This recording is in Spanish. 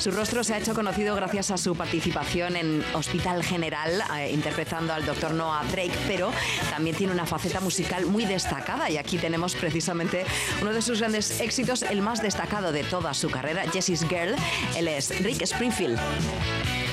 Su rostro se ha hecho conocido gracias a su participación en Hospital General, interpretando al Dr. Noah Drake, pero también tiene una faceta musical muy destacada y aquí tenemos precisamente uno de sus grandes éxitos, el más destacado de toda su carrera, Jessie's Girl. Él es Rick Springfield.